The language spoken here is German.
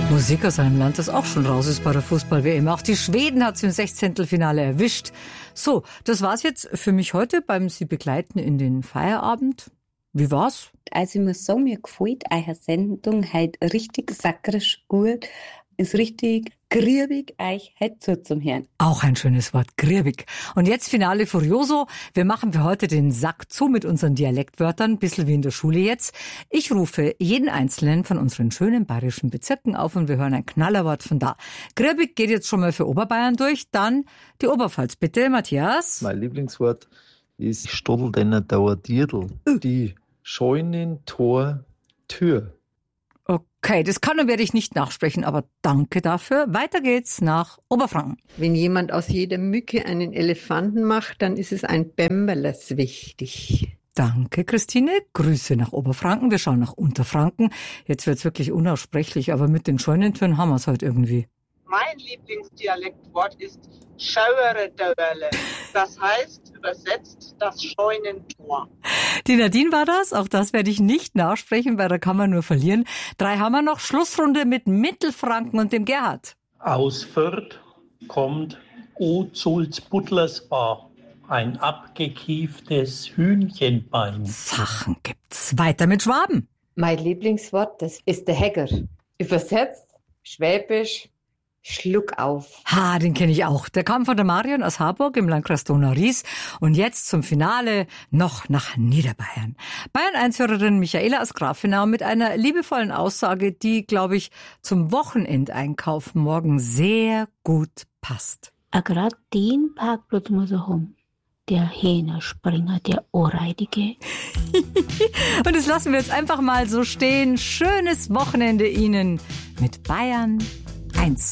Musik aus einem Land, das auch schon raus ist bei der Fußball-WM. Auch die Schweden hat es im 16. erwischt. So, das war's jetzt für mich heute beim Sie begleiten in den Feierabend. Wie war's? Also ich muss sagen, mir gefällt eure Sendung heute richtig sackerisch gut. Ist richtig griebig, euch heute zum Hören. Auch ein schönes Wort, griebig. Und jetzt Finale Furioso. Wir machen für heute den Sack zu mit unseren Dialektwörtern, bisschen wie in der Schule jetzt. Ich rufe jeden einzelnen von unseren schönen bayerischen Bezirken auf und wir hören ein Knallerwort von da. Griebig geht jetzt schon mal für Oberbayern durch, dann die Oberpfalz. Bitte, Matthias. Mein Lieblingswort ist Stoddeldenner Dauerdierdl. Die Scheunentor-Tür. Okay, das kann und werde ich nicht nachsprechen, aber danke dafür. Weiter geht's nach Oberfranken. Wenn jemand aus jeder Mücke einen Elefanten macht, dann ist es ein Bämberles wichtig. Danke, Christine. Grüße nach Oberfranken. Wir schauen nach Unterfranken. Jetzt wird's wirklich unaussprechlich, aber mit den Scheunentüren haben wir's heute irgendwie. Mein Lieblingsdialektwort ist Schauere-Döberle. Das heißt, übersetzt, das Scheunentor. Die Nadine war das. Auch das werde ich nicht nachsprechen, weil da kann man nur verlieren. 3 haben wir noch. Schlussrunde mit Mittelfranken und dem Gerhard. Aus Fürth kommt Ozulsbutlersbar, ein abgekieftes Hühnchenbein. Sachen gibt's. Weiter mit Schwaben. Mein Lieblingswort, das ist der Hegger. Übersetzt, Schwäbisch, Schluck auf. Ha, den kenne ich auch. Der kam von der Marion aus Harburg im Landkreis Donau-Ries. Und jetzt zum Finale noch nach Niederbayern. Bayern-1-Hörerin Michaela aus Grafenau mit einer liebevollen Aussage, die, glaube ich, zum Wochenendeinkauf morgen sehr gut passt. Gerade den Parkplatz muss er haben. Der Hähnerspringer, der Ohrreidige. Und das lassen wir jetzt einfach mal so stehen. Schönes Wochenende Ihnen mit Bayern 1.